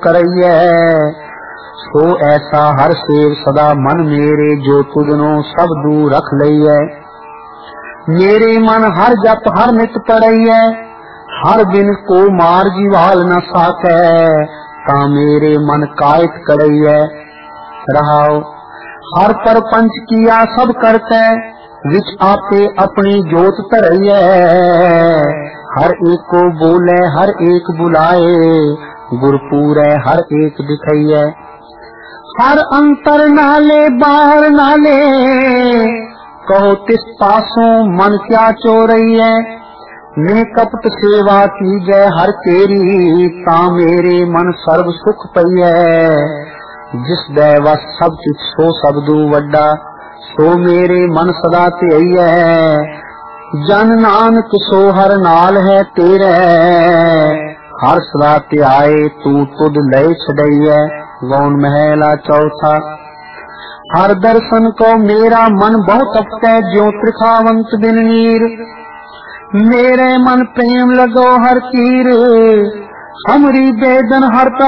करैयै। सो ऐसा हर सेव सदा मन मेरे, जो तुझनो सब दूर रख लइयै। मेरे मन हर जप हर नित पढ़ैयै, हर बिन को मार जीवाल न साकै, ता मेरे मन कायत करैयै। रहाओ हर परपंच किया सब करतै, विच आपे अपनी जोत धरैयै। हर एक को बोले हर एक बुलाए, गुरपूरै हर एक दिखैयै। हर अंतर नाले बाहर नाले, कहो तिस पासों मन क्या चोरैयै। मैं कपट सेवा कीजै हर तेरी, ता मेरे मन सर्व सुख पइयै। जिस दैवस सब कुछ सो सबदू वड्डा, सो मेरे मन सदा धियैयै। जन नानक सो हर नाल है तेरे, हर सदा ध्याए तू तुद लय छड़ैयै। गौन महला चौथा। हर दर्शन को मेरा मन बहुत तपतै, ज्यों त्रिखावंत बिन नीर। मेरे मन प्रेम लगो हर तीर, हमरी बेदन हर